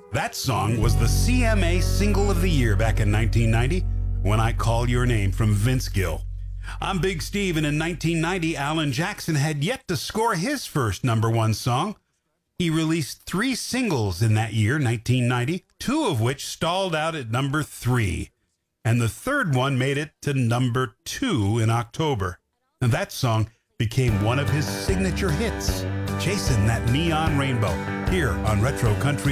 That song was the CMA Single of the Year back in 1990, When I Call Your Name from Vince Gill. I'm Big Steve, and in 1990, Alan Jackson had yet to score his first number one song. He released 3 singles in that year, 1990, 2 of which stalled out at number 3. And the third one made it to number 2 in October. And that song became one of his signature hits, Chasing That Neon Rainbow, here on Retro Country